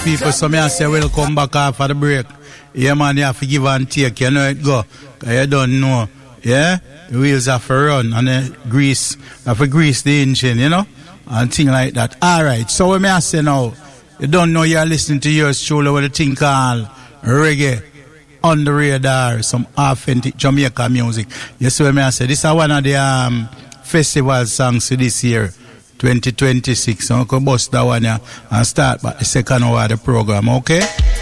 People, so me I say welcome back after the break. Yeah, man, you have to give and take. You know it go. You don't know. Yeah? The wheels have to run and the grease, have to grease the engine, you know? And things like that. Alright, so what me I say now, you don't know you're listening to yours truly with the thing called reggae on the radar, some authentic Jamaica music. You see what me I say? This is one of the festival songs for this year, 2026. So I can bust that one and start back the second hour of the program, okay?